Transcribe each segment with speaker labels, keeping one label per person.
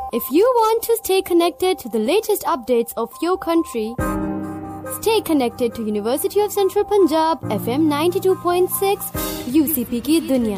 Speaker 1: If you want to stay connected to the latest updates of your country, stay connected to University of Central Punjab, FM 92.6, UCP کی دنیا.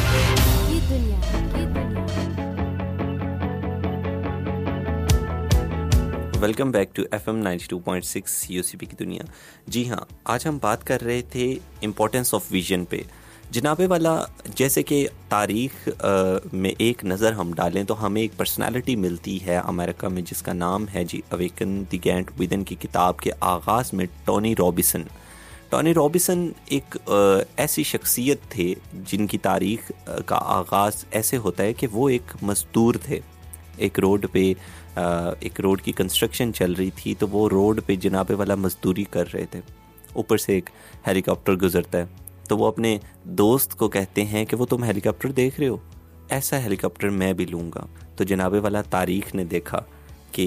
Speaker 2: Welcome back to FM 92.6 UCP کی دنیا. جی ہاں، آج ہم بات کر رہے تھے امپورٹنس آف ویژن پہ. جناب والا، جیسے کہ تاریخ میں ایک نظر ہم ڈالیں تو ہمیں ایک پرسنالٹی ملتی ہے امریکہ میں جس کا نام ہے اویکن دی گینٹ ودن کی کتاب کے آغاز میں ٹونی رابنسن. ٹونی رابنسن ایک ایسی شخصیت تھے جن کی تاریخ کا آغاز ایسے ہوتا ہے کہ وہ ایک مزدور تھے. ایک روڈ کی کنسٹرکشن چل رہی تھی تو وہ روڈ پہ جناب والا مزدوری کر رہے تھے. اوپر سے ایک ہیلی کاپٹر گزرتا ہے تو وہ اپنے دوست کو کہتے ہیں کہ وہ تم ہیلی کاپٹر دیکھ رہے ہو، ایسا ہیلی کاپٹر میں بھی لوں گا. تو جناب والا تاریخ نے دیکھا کہ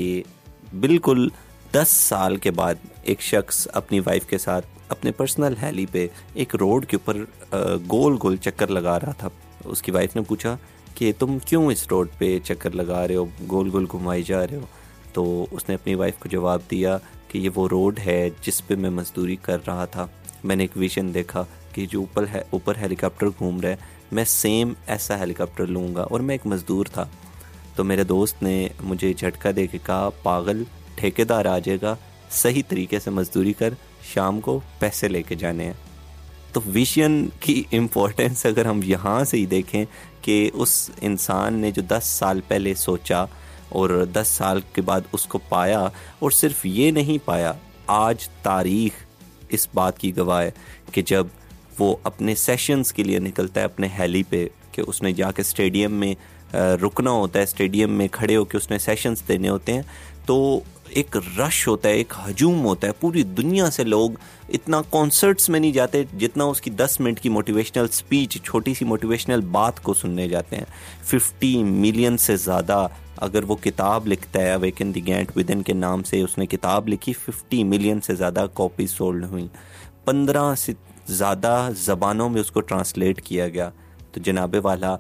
Speaker 2: بالکل 10 سال کے بعد ایک شخص اپنی وائف کے ساتھ اپنے پرسنل ہیلی پہ ایک روڈ کے اوپر گول گول چکر لگا رہا تھا. اس کی وائف نے پوچھا کہ تم کیوں اس روڈ پہ چکر لگا رہے ہو، گول گول گھمائی جا رہے ہو؟ تو اس نے اپنی وائف کو جواب دیا کہ یہ وہ روڈ ہے جس پہ میں مزدوری کر رہا تھا. میں نے ایک ویژن دیکھا کہ جو اوپر ہیلی کاپٹر گھوم رہا ہے، میں سیم ایسا ہیلی کاپٹر لوں گا، اور میں ایک مزدور تھا. تو میرے دوست نے مجھے جھٹکا دے کے کہا، پاگل، ٹھیکیدار آ جائے گا، صحیح طریقے سے مزدوری کر، شام کو پیسے لے کے جانے ہیں. تو ویژن کی امپورٹنس اگر ہم یہاں سے ہی دیکھیں کہ اس انسان نے جو 10 سال پہلے سوچا اور 10 سال کے بعد اس کو پایا، اور صرف یہ نہیں پایا، آج تاریخ اس بات کی گواہ ہے کہ جب وہ اپنے سیشنز کے لیے نکلتا ہے اپنے ہیلی پہ، کہ اس نے جا کے اسٹیڈیم میں رکنا ہوتا ہے، اسٹیڈیم میں کھڑے ہو کے اس نے سیشنز دینے ہوتے ہیں، تو ایک رش ہوتا ہے، ایک ہجوم ہوتا ہے، پوری دنیا سے لوگ. اتنا کانسرٹس میں نہیں جاتے جتنا اس کی 10 منٹ کی موٹیویشنل سپیچ، چھوٹی سی موٹیویشنل بات کو سننے جاتے ہیں. 50 ملین سے زیادہ، اگر وہ کتاب لکھتا ہے اویکن دی گینٹ ودن کے نام سے اس نے کتاب لکھی، 50 ملین سے زیادہ کاپی سولڈ ہوئیں، 15 سے زیادہ زبانوں میں اس کو ٹرانسلیٹ کیا گیا. تو جناب والا،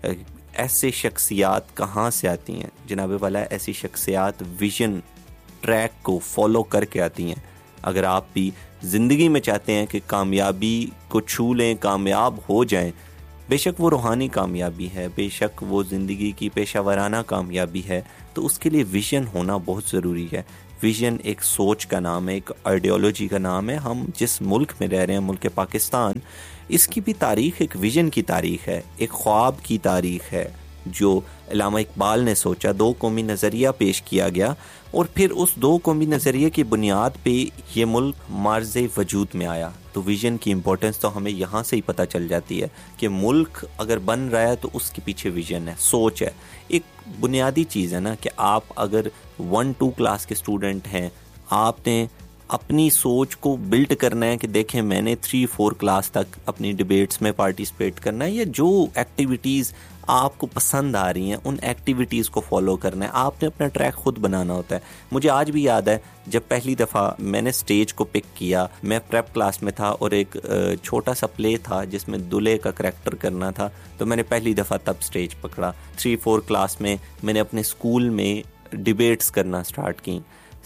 Speaker 2: ایسے شخصیات کہاں سے آتی ہیں؟ جناب والا، ایسی شخصیات ویژن ٹریک کو فالو کر کے آتی ہیں. اگر آپ بھی زندگی میں چاہتے ہیں کہ کامیابی کو چھو لیں، کامیاب ہو جائیں، بے شک وہ روحانی کامیابی ہے، بے شک وہ زندگی کی پیشہ ورانہ کامیابی ہے، تو اس کے لیے ویژن ہونا بہت ضروری ہے. ویژن ایک سوچ کا نام ہے، ایک آئیڈیالوجی کا نام ہے. ہم جس ملک میں رہ رہے ہیں، ملک پاکستان، اس کی بھی تاریخ ایک ویژن کی تاریخ ہے، ایک خواب کی تاریخ ہے جو علامہ اقبال نے سوچا. 2 قومی نظریہ پیش کیا گیا، اور پھر اس 2 قومی نظریے کی بنیاد پہ یہ ملک معرض وجود میں آیا. تو ویژن کی امپورٹنس تو ہمیں یہاں سے ہی پتہ چل جاتی ہے کہ ملک اگر بن رہا ہے تو اس کے پیچھے ویژن ہے، سوچ ہے. ایک بنیادی چیز ہے نا کہ آپ اگر 1-2 کلاس کے اسٹوڈنٹ ہیں، آپ نے اپنی سوچ کو بلڈ کرنا ہے کہ دیکھیں میں نے 3-4 کلاس تک اپنی ڈیبیٹس میں پارٹیسپیٹ کرنا ہے، یا جو ایکٹیویٹیز آپ کو پسند آ رہی ہیں ان ایکٹیویٹیز کو فالو کرنا ہے. آپ نے اپنا ٹریک خود بنانا ہوتا ہے. مجھے آج بھی یاد ہے جب پہلی دفعہ میں نے سٹیج کو پک کیا، میں پریپ کلاس میں تھا اور ایک چھوٹا سا پلے تھا جس میں دلہے کا کریکٹر کرنا تھا، تو میں نے پہلی دفعہ تب سٹیج پکڑا. 3-4 کلاس میں میں نے اپنے اسکول میں ڈیبیٹس کرنا سٹارٹ کی.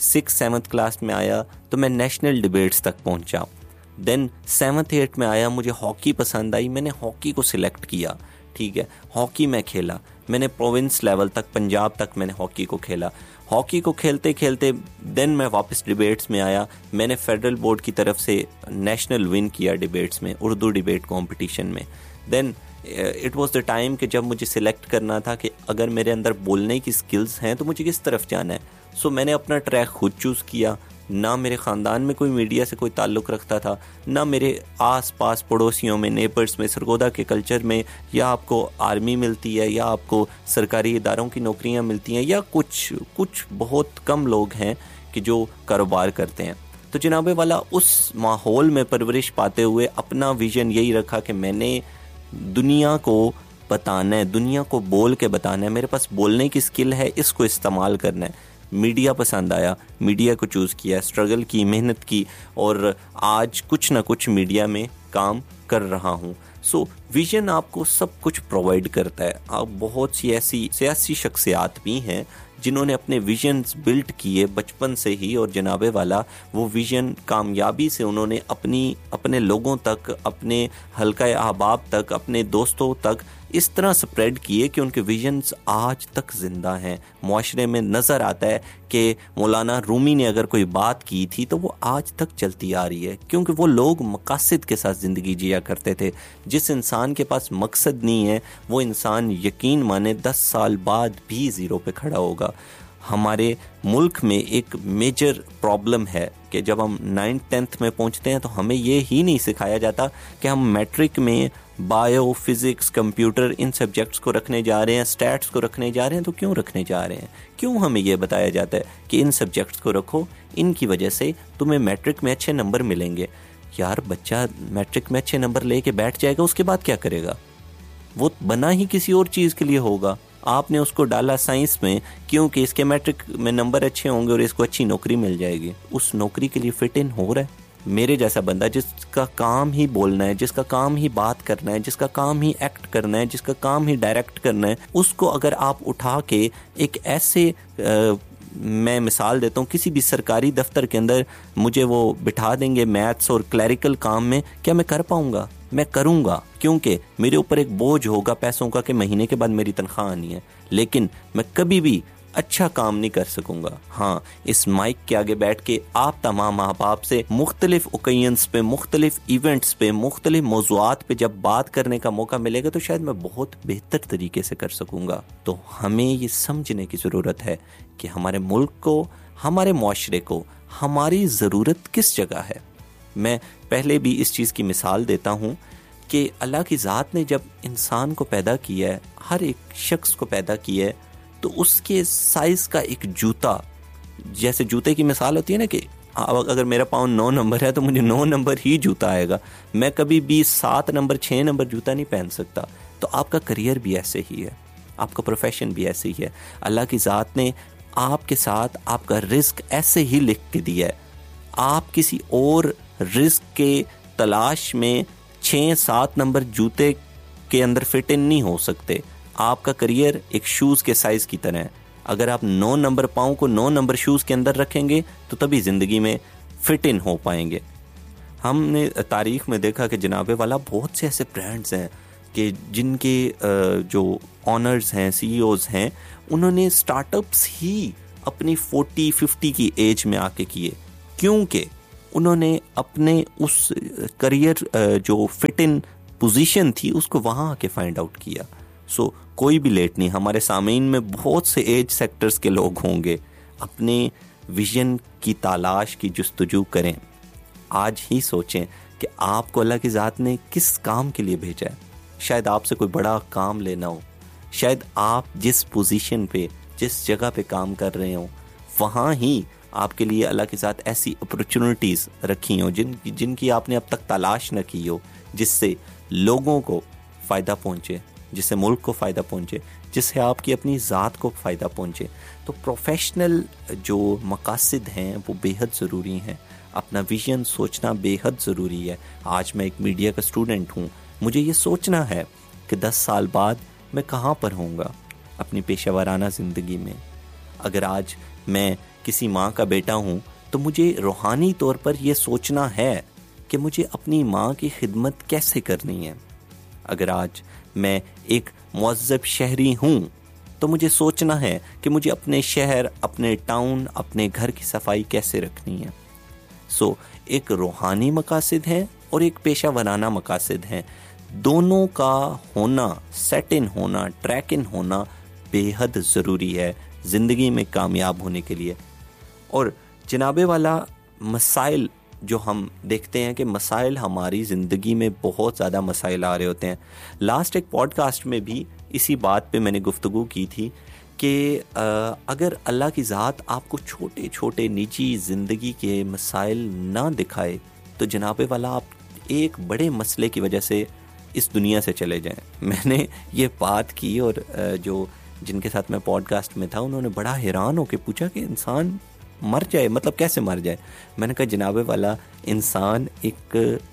Speaker 2: 6-7 کلاس میں آیا تو میں نیشنل ڈیبیٹس تک پہنچا. دین 7-8 میں آیا، مجھے ہاکی پسند آئی، میں نے ہاکی کو سلیکٹ کیا. ٹھیک ہے، ہاکی میں کھیلا، میں نے پروونس لیول تک، پنجاب تک میں نے ہاکی کو کھیلا. ہاکی کو کھیلتے کھیلتے دین میں واپس ڈیبیٹس میں آیا. میں نے فیڈرل بورڈ کی طرف سے نیشنل ون کیا ڈیبیٹس میں، اردو ڈیبیٹ کمپٹیشن میں. Then it was the time کہ جب مجھے سلیکٹ کرنا تھا کہ اگر میرے اندر بولنے کی سکلز ہیں تو مجھے کس طرف جانا ہے. سو میں نے اپنا ٹریک خود چوز کیا. نہ میرے خاندان میں کوئی میڈیا سے کوئی تعلق رکھتا تھا، نہ میرے آس پاس پڑوسیوں میں، نیبرز میں، سرگودا کے کلچر میں یا آپ کو آرمی ملتی ہے یا آپ کو سرکاری اداروں کی نوکریاں ملتی ہیں، یا کچھ بہت کم لوگ ہیں کہ جو کاروبار کرتے ہیں. تو جناب والا، اس ماحول میں پرورش پاتے ہوئے اپنا ویژن یہی رکھا کہ میں نے دنیا کو بتانا ہے، دنیا کو بول کے بتانا ہے. میرے پاس بولنے کی سکل ہے، اس کو استعمال کرنا ہے. میڈیا پسند آیا, میڈیا کو چوز کیا, اسٹرگل کی, محنت کی, اور آج کچھ نہ کچھ میڈیا میں کام کر رہا ہوں. سو ویژن آپ کو سب کچھ پرووائڈ کرتا ہے. آپ بہت سی ایسی سیاسی شخصیات بھی ہیں جنہوں نے اپنے ویژنز بلڈ کیے بچپن سے ہی, اور جناب والا وہ ویژن کامیابی سے انہوں نے اپنے لوگوں تک, اپنے حلقہ احباب تک, اپنے دوستوں تک اس طرح سپریڈ کیے کہ ان کے ویژنز آج تک زندہ ہیں. معاشرے میں نظر آتا ہے کہ مولانا رومی نے اگر کوئی بات کی تھی تو وہ آج تک چلتی آ رہی ہے, کیونکہ وہ لوگ مقاصد کے ساتھ زندگی جیا کرتے تھے. جس انسان کے پاس مقصد نہیں ہے وہ انسان یقین مانے 10 سال بعد بھی زیرو پہ کھڑا ہوگا. ہمارے ملک میں ایک میجر پرابلم ہے کہ جب ہم 9th 10th میں پہنچتے ہیں تو ہمیں یہ ہی نہیں سکھایا جاتا کہ ہم میٹرک میں بایو, فزکس, کمپیوٹر ان سبجیکٹس کو رکھنے جا رہے ہیں, اسٹیٹس کو رکھنے جا رہے ہیں. تو کیوں رکھنے جا رہے ہیں؟ کیوں ہمیں یہ بتایا جاتا ہے کہ ان سبجیکٹس کو رکھو, ان کی وجہ سے تمہیں میٹرک میں اچھے نمبر ملیں گے. یار بچہ میٹرک میں اچھے نمبر لے کے بیٹھ جائے گا, اس کے بعد کیا کرے گا؟ وہ بنا ہی کسی اور چیز کے لیے ہوگا. آپ نے اس کو ڈالا سائنس میں کیونکہ اس کے میٹرک میں نمبر اچھے ہوں گے اور اس کو اچھی نوکری مل جائے گی. اس نوکری کے لیے فٹ ان ہو رہا ہے؟ میرے جیسا بندہ جس کا کام ہی بولنا ہے, جس کا کام ہی بات کرنا ہے, جس کا کام ہی ایکٹ کرنا ہے, جس کا کام ہی ڈائریکٹ کرنا ہے, اس کو اگر آپ اٹھا کے ایک ایسے میں مثال دیتا ہوں, کسی بھی سرکاری دفتر کے اندر مجھے وہ بٹھا دیں گے میتھس اور کلیریکل کام میں, کیا میں کر پاؤں گا؟ میں کروں گا, کیونکہ میرے اوپر ایک بوجھ ہوگا پیسوں کا کہ مہینے کے بعد میری تنخواہ آنی ہے, لیکن میں کبھی بھی اچھا کام نہیں کر سکوں گا. ہاں, اس مائک کے آگے بیٹھ کے آپ تمام احباب سے مختلف اوکیزنز پہ, مختلف ایونٹس پہ, مختلف موضوعات پہ جب بات کرنے کا موقع ملے گا تو شاید میں بہت بہتر طریقے سے کر سکوں گا. تو ہمیں یہ سمجھنے کی ضرورت ہے کہ ہمارے ملک کو, ہمارے معاشرے کو ہماری ضرورت کس جگہ ہے. میں پہلے بھی اس چیز کی مثال دیتا ہوں کہ اللہ کی ذات نے جب انسان کو پیدا کیا ہے, ہر ایک شخص کو پیدا کیا ہے, تو اس کے سائز کا ایک جوتا, جیسے جوتے کی مثال ہوتی ہے نا کہ اگر میرا پاؤں 9 نمبر ہے تو مجھے 9 نمبر ہی جوتا آئے گا, میں کبھی بھی 7 نمبر 6 نمبر جوتا نہیں پہن سکتا. تو آپ کا کریئر بھی ایسے ہی ہے, آپ کا پروفیشن بھی ایسے ہی ہے. اللہ کی ذات نے آپ کے ساتھ آپ کا رزق ایسے ہی لکھ کے دیا ہے. آپ کسی اور رزق کے تلاش میں 6-7 نمبر جوتے کے اندر فٹ ان نہیں ہو سکتے. آپ کا کریئر ایک شوز کے سائز کی طرح ہے. اگر آپ 9 نمبر پاؤں کو 9 نمبر شوز کے اندر رکھیں گے تو تبھی زندگی میں فٹ ان ہو پائیں گے. ہم نے تاریخ میں دیکھا کہ جناب والا بہت سے ایسے برانڈز ہیں کہ جن کے جو آنرز ہیں, سی ای اوز ہیں, انہوں نے سٹارٹ اپس ہی اپنی 40-50 کی ایج میں آ کے کیے, کیونکہ انہوں نے اپنے اس کریئر جو فٹ ان پوزیشن تھی اس کو وہاں آ کے فائنڈ آؤٹ کیا. سو کوئی بھی لیٹ نہیں. ہمارے سامعین میں بہت سے ایج سیکٹرز کے لوگ ہوں گے. اپنے ویژن کی تلاش کی جستجو کریں. آج ہی سوچیں کہ آپ کو اللہ کی ذات نے کس کام کے لیے بھیجا ہے. شاید آپ سے کوئی بڑا کام لینا ہو, شاید آپ جس پوزیشن پہ, جس جگہ پہ کام کر رہے ہوں, وہاں ہی آپ کے لیے اللہ کی ذات ایسی اپرچونٹیز رکھی ہوں جن کی آپ نے اب تک تلاش نہ کی ہو, جس سے لوگوں کو فائدہ پہنچے, جس سے ملک کو فائدہ پہنچے, جس سے آپ کی اپنی ذات کو فائدہ پہنچے. تو پروفیشنل جو مقاصد ہیں وہ بے حد ضروری ہیں. اپنا ویژن سوچنا بے حد ضروری ہے. آج میں ایک میڈیا کا اسٹوڈنٹ ہوں, مجھے یہ سوچنا ہے کہ 10 سال بعد میں کہاں پر ہوں گا اپنی پیشہ ورانہ زندگی میں. اگر آج میں کسی ماں کا بیٹا ہوں تو مجھے روحانی طور پر یہ سوچنا ہے کہ مجھے اپنی ماں کی خدمت کیسے کرنی ہے. اگر آج میں ایک معذب شہری ہوں تو مجھے سوچنا ہے کہ مجھے اپنے شہر, اپنے ٹاؤن, اپنے گھر کی صفائی کیسے رکھنی ہے. سو ایک روحانی مقاصد ہیں اور ایک پیشہ ورانہ مقاصد ہیں. دونوں کا ہونا, سیٹ ان ہونا, ٹریک ان ہونا بے حد ضروری ہے زندگی میں کامیاب ہونے کے لیے. اور جناب والا مسائل جو ہم دیکھتے ہیں کہ مسائل ہماری زندگی میں بہت زیادہ مسائل آ رہے ہوتے ہیں. لاسٹ ایک پوڈ کاسٹ میں بھی اسی بات پہ میں نے گفتگو کی تھی کہ اگر اللہ کی ذات آپ کو چھوٹے چھوٹے نجی زندگی کے مسائل نہ دکھائے تو جناب والا آپ ایک بڑے مسئلے کی وجہ سے اس دنیا سے چلے جائیں. میں نے یہ بات کی اور جو جن کے ساتھ میں پوڈ کاسٹ میں تھا, انہوں نے بڑا حیران ہو کے پوچھا کہ انسان مر جائے, مطلب کیسے مر جائے. میں نے کہا جناب والا, انسان ایک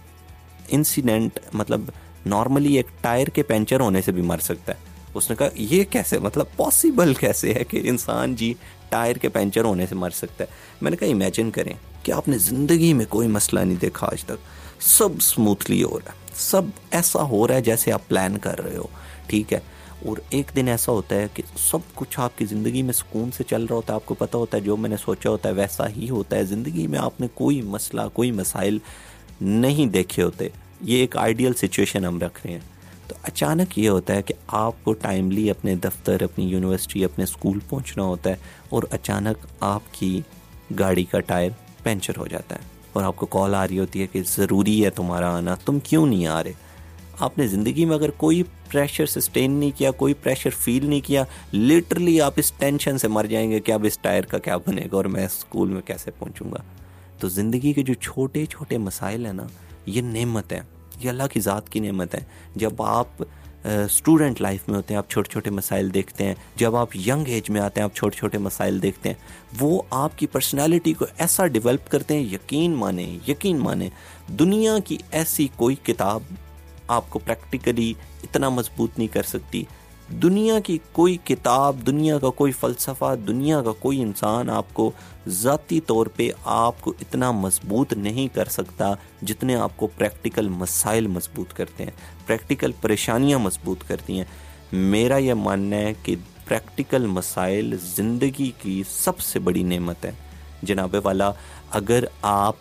Speaker 2: انسیڈنٹ, مطلب نارملی ایک ٹائر کے پنچر ہونے سے بھی مر سکتا ہے. اس نے کہا یہ کیسے, مطلب پاسبل کیسے ہے کہ انسان جی ٹائر کے پنچر ہونے سے مر سکتا ہے. میں نے کہا امیجن کریں کہ آپ نے زندگی میں کوئی مسئلہ نہیں دیکھا آج تک, سب سموتھلی ہو رہا ہے, سب ایسا ہو رہا ہے جیسے آپ پلان کر رہے ہو, ٹھیک ہے, اور ایک دن ایسا ہوتا ہے کہ سب کچھ آپ کی زندگی میں سکون سے چل رہا ہوتا ہے, آپ کو پتہ ہوتا ہے جو میں نے سوچا ہوتا ہے ویسا ہی ہوتا ہے, زندگی میں آپ نے کوئی مسئلہ کوئی مسائل نہیں دیکھے ہوتے. یہ ایک آئیڈیل سچویشن ہم رکھ رہے ہیں. تو اچانک یہ ہوتا ہے کہ آپ کو ٹائملی اپنے دفتر, اپنی یونیورسٹی, اپنے اسکول پہنچنا ہوتا ہے, اور اچانک آپ کی گاڑی کا ٹائر پنچر ہو جاتا ہے, اور آپ کو کال آ رہی ہوتی ہے کہ ضروری ہے تمہارا آنا, تم کیوں نہیں آ رہے. آپ نے زندگی میں اگر کوئی پریشر سسٹین نہیں کیا, کوئی پریشر فیل نہیں کیا, لٹرلی آپ اس ٹینشن سے مر جائیں گے کہ اب اس ٹائر کا کیا بنے گا اور میں اسکول میں کیسے پہنچوں گا. تو زندگی کے جو چھوٹے چھوٹے مسائل ہیں نا, یہ نعمت ہیں, یہ اللہ کی ذات کی نعمت ہے. جب آپ اسٹوڈنٹ لائف میں ہوتے ہیں آپ چھوٹے چھوٹے مسائل دیکھتے ہیں, جب آپ ینگ ایج میں آتے ہیں آپ چھوٹے چھوٹے مسائل دیکھتے ہیں, وہ آپ کی پرسنالٹی کو ایسا ڈیولپ کرتے ہیں. یقین مانیں دنیا کی ایسی کوئی کتاب آپ کو پریکٹیکلی اتنا مضبوط نہیں کر سکتی, دنیا کی کوئی کتاب, دنیا کا کوئی فلسفہ, دنیا کا کوئی انسان آپ کو ذاتی طور پہ آپ کو اتنا مضبوط نہیں کر سکتا جتنے آپ کو پریکٹیکل مسائل مضبوط کرتے ہیں, پریکٹیکل پریشانیاں مضبوط کرتی ہیں. میرا یہ ماننا ہے کہ پریکٹیکل مسائل زندگی کی سب سے بڑی نعمت ہے. جناب والا, اگر آپ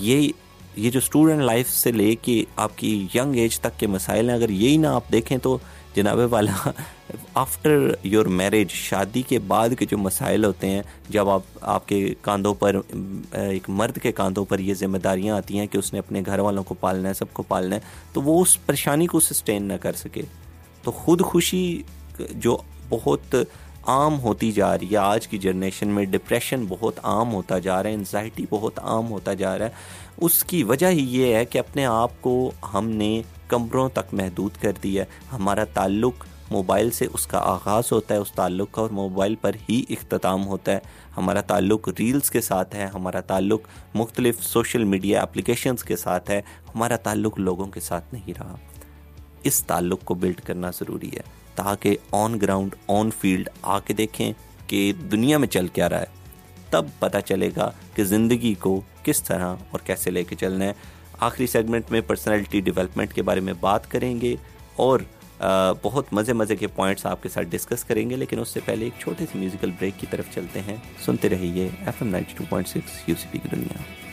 Speaker 2: یہ جو اسٹوڈنٹ لائف سے لے کے آپ کی ینگ ایج تک کے مسائل ہیں, اگر یہی نہ آپ دیکھیں تو جناب والا آفٹر یور میرج, شادی کے بعد کے جو مسائل ہوتے ہیں, جب آپ کے کاندھوں پر, ایک مرد کے کاندھوں پر یہ ذمہ داریاں آتی ہیں کہ اس نے اپنے گھر والوں کو پالنا ہے, سب کو پالنا ہے, تو وہ اس پریشانی کو سسٹین نہ کر سکے. تو خود خوشی جو بہت عام ہوتی جا رہی ہے آج کی جنریشن میں, ڈپریشن بہت عام ہوتا جا رہا ہے, انزائٹی بہت عام ہوتا جا رہا ہے, اس کی وجہ ہی یہ ہے کہ اپنے آپ کو ہم نے کمروں تک محدود کر دیا ہے. ہمارا تعلق موبائل سے اس کا آغاز ہوتا ہے, اس تعلق کا, اور موبائل پر ہی اختتام ہوتا ہے. ہمارا تعلق ریلز کے ساتھ ہے, ہمارا تعلق مختلف سوشل میڈیا اپلیکیشنز کے ساتھ ہے, ہمارا تعلق لوگوں کے ساتھ نہیں رہا. اس تعلق کو بلڈ کرنا ضروری ہے تاکہ آن گراؤنڈ, آن فیلڈ آ کے دیکھیں کہ دنیا میں چل کیا رہا ہے, تب پتہ چلے گا کہ زندگی کو کس طرح اور کیسے لے کے چلنا ہے. آخری سیگمنٹ میں پرسنالٹی ڈیولپمنٹ کے بارے میں بات کریں گے اور بہت مزے کے پوائنٹس آپ کے ساتھ ڈسکس کریں گے, لیکن اس سے پہلے ایک چھوٹے سے میوزیکل بریک کی طرف چلتے ہیں. سنتے رہیے FM 92.6 UCP کی دنیا.